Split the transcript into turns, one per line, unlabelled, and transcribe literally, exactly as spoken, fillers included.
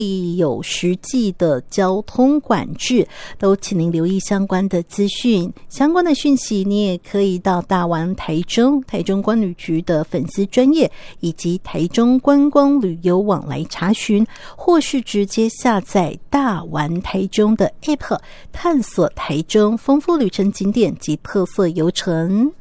有实际的交通管制，都请您留意相关的资讯。相关的讯息你也可以到大玩台中台中观旅局的粉丝专页以及台中观光旅游网来查询，或是直接下载大玩台中的 A P P， 探索台中丰富旅程景点及特色游程。